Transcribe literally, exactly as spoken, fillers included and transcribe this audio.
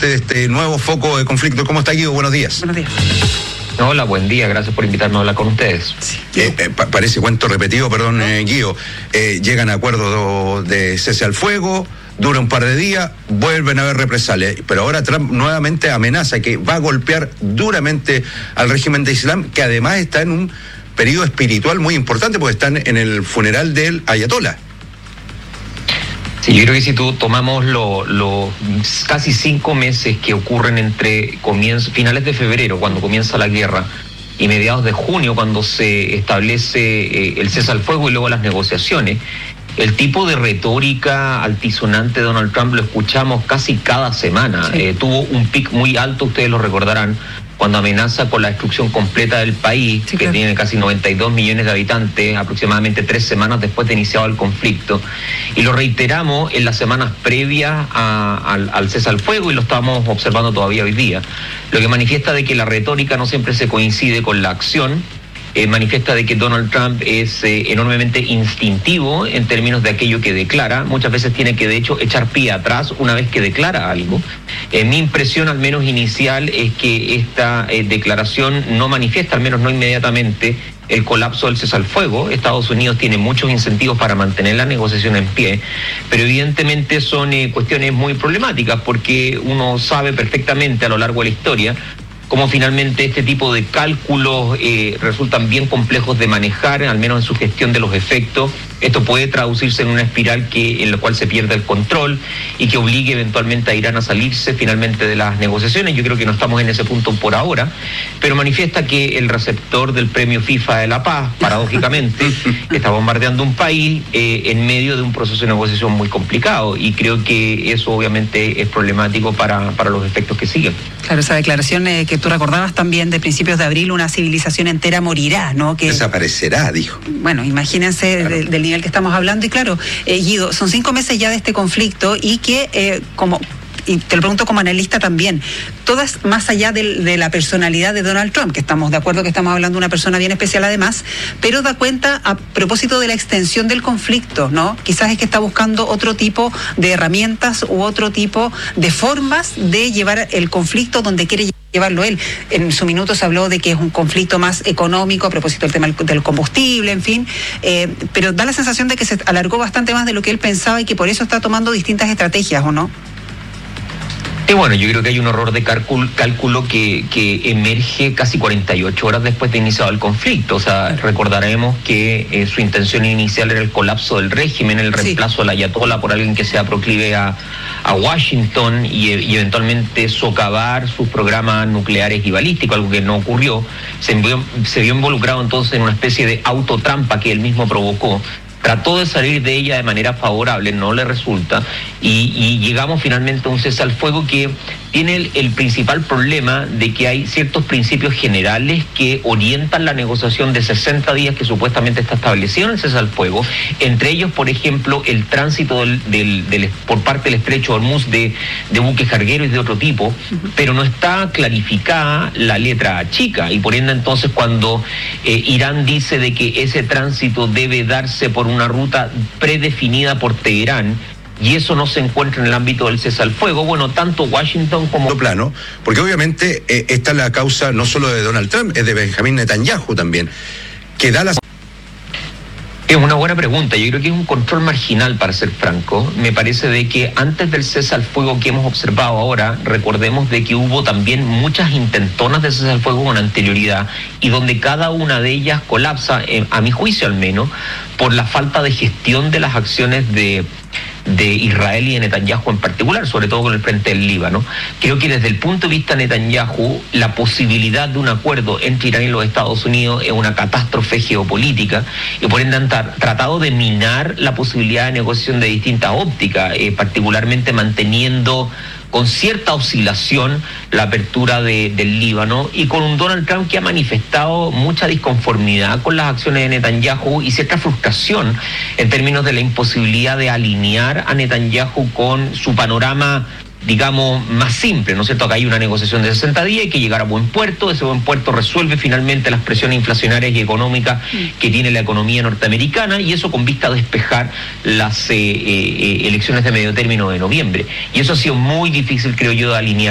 parte de este nuevo foco de conflicto. ¿Cómo está, Guido? Buenos días. Buenos días. Hola, buen día, gracias por invitarme a hablar con ustedes. Sí. Eh, eh, pa parece cuento repetido, perdón, eh, Guido. Eh, llegan a acuerdo de cese al fuego, dura un par de días, vuelven a haber represalias. Pero ahora Trump nuevamente amenaza que va a golpear duramente al régimen de Islam, que además está en un periodo espiritual muy importante, porque están en el funeral del ayatolá. Sí, yo creo que si tú tomamos los lo, casi cinco meses que ocurren entre comienzo, finales de febrero, cuando comienza la guerra, y mediados de junio, cuando se establece eh, el cese al fuego y luego las negociaciones, el tipo de retórica altisonante de Donald Trump lo escuchamos casi cada semana. Sí. Eh, tuvo un pic muy alto, ustedes lo recordarán, cuando amenaza con la destrucción completa del país, sí, que claro. tiene casi noventa y dos millones de habitantes, aproximadamente tres semanas después de iniciado el conflicto. Y lo reiteramos en las semanas previas a, al, al cese al fuego, y lo estamos observando todavía hoy día. Lo que manifiesta de que la retórica no siempre se coincide con la acción. Eh, manifiesta de que Donald Trump es eh, enormemente instintivo en términos de aquello que declara. Muchas veces tiene que, de hecho, echar pie atrás una vez que declara algo. Eh, mi impresión, al menos inicial, es que esta eh, declaración no manifiesta, al menos no inmediatamente, el colapso del cese al fuego. Estados Unidos tiene muchos incentivos para mantener la negociación en pie, pero evidentemente son eh, cuestiones muy problemáticas, porque uno sabe perfectamente a lo largo de la historia cómo finalmente este tipo de cálculos eh, resultan bien complejos de manejar, al menos en su gestión de los efectos. Esto puede traducirse en una espiral que, en la cual se pierde el control y que obligue eventualmente a Irán a salirse finalmente de las negociaciones. Yo creo que no estamos en ese punto por ahora, pero manifiesta que el receptor del premio FIFA de la Paz, paradójicamente, está bombardeando un país eh, en medio de un proceso de negociación muy complicado, y creo que eso obviamente es problemático para, para los efectos que siguen. Claro, esa declaración eh, que tú recordabas también de principios de abril, una civilización entera morirá, ¿no? Que desaparecerá, dijo. Bueno, imagínense claro. de, del nivel que estamos hablando. Y claro, eh, Guido, son cinco meses ya de este conflicto, y que eh, como... y te lo pregunto como analista también, todas más allá de, de la personalidad de Donald Trump, que estamos de acuerdo que estamos hablando de una persona bien especial además, pero da cuenta a propósito de la extensión del conflicto, ¿no? Quizás es que está buscando otro tipo de herramientas u otro tipo de formas de llevar el conflicto donde quiere llevarlo él. En su minuto se habló de que es un conflicto más económico a propósito del tema del combustible, en fin, eh, pero da la sensación de que se alargó bastante más de lo que él pensaba y que por eso está tomando distintas estrategias, ¿o no? Y bueno, yo creo que hay un error de cálculo, cálculo que, que emerge casi cuarenta y ocho horas después de iniciado el conflicto. O sea, recordaremos que eh, su intención inicial era el colapso del régimen, el reemplazo sí. del ayatolá por alguien que sea proclive a, a Washington y, y eventualmente socavar sus programas nucleares y balísticos, algo que no ocurrió. Se, envió, se vio involucrado entonces en una especie de autotrampa que él mismo provocó. Trató de salir de ella de manera favorable, no le resulta, y, y llegamos finalmente a un cese al fuego que tiene el, el principal problema de que hay ciertos principios generales que orientan la negociación de sesenta días que supuestamente está establecido en el cese al fuego, entre ellos, por ejemplo, el tránsito del, del, del, por parte del estrecho de Hormuz de, de buques cargueros y de otro tipo, uh-huh. pero no está clarificada la letra chica, y por ende entonces cuando eh, Irán dice de que ese tránsito debe darse por una ruta predefinida por Teherán, y eso no se encuentra en el ámbito del cese al fuego, bueno, tanto Washington como... plano, porque obviamente eh, esta es la causa no solo de Donald Trump, es de Benjamín Netanyahu también, que da la... Es una buena pregunta. Yo creo que es un control marginal, para ser franco. Me parece de que antes del cese al fuego que hemos observado ahora, recordemos de que hubo también muchas intentonas de cese al fuego con anterioridad, y donde cada una de ellas colapsa, eh, a mi juicio al menos, por la falta de gestión de las acciones de... de Israel y de Netanyahu en particular, sobre todo con el frente del Líbano. Creo que desde el punto de vista de Netanyahu, la posibilidad de un acuerdo entre Irán y los Estados Unidos es una catástrofe geopolítica, y por ende han tratado de minar la posibilidad de negociación de distintas ópticas, eh, particularmente manteniendo con cierta oscilación la apertura de, del Líbano, y con un Donald Trump que ha manifestado mucha disconformidad con las acciones de Netanyahu y cierta frustración en términos de la imposibilidad de alinear a Netanyahu con su panorama, digamos, más simple, ¿no es cierto? Acá hay una negociación de sesenta días, hay que llegar a buen puerto, ese buen puerto resuelve finalmente las presiones inflacionarias y económicas que tiene la economía norteamericana, y eso con vista a despejar las eh, eh, elecciones de medio término de noviembre. Y eso ha sido muy difícil, creo yo, de alinear.